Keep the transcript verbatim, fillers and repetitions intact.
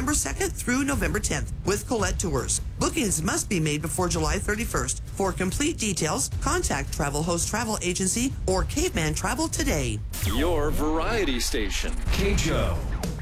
November second through November tenth with Colette Tours. Bookings must be made before July thirty-first. For complete details, contact Travel Host Travel Agency or Caveman Travel today. Your variety station, K J O.